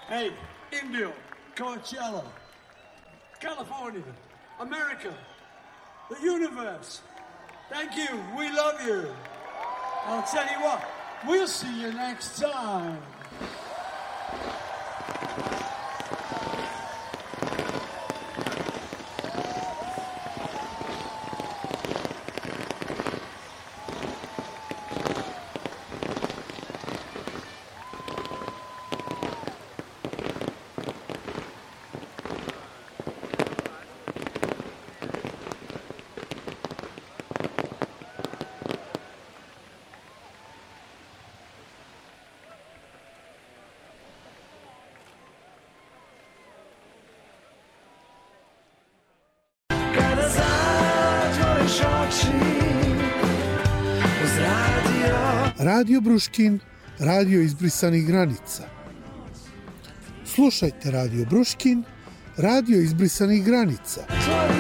Hey, India, Coachella, California, America, the universe. Thank you. We love you. I'll tell you what, we'll see you next time. Radio Bruškin, radio izbrisanih granica. Slušajte Radio Bruškin, radio izbrisanih granica.